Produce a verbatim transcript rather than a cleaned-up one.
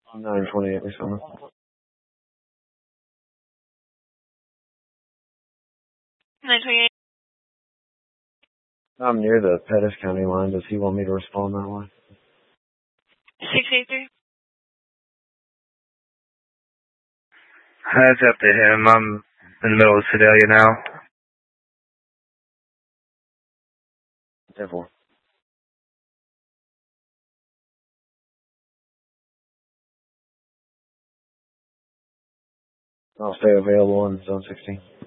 nine twenty-eight or something. nine twenty-eight. I'm near the Pettis County line. Does he want me to respond that way? six eight three. That's up to him. I'm in the middle of Sedalia now. ten four. I'll stay available in zone sixteen.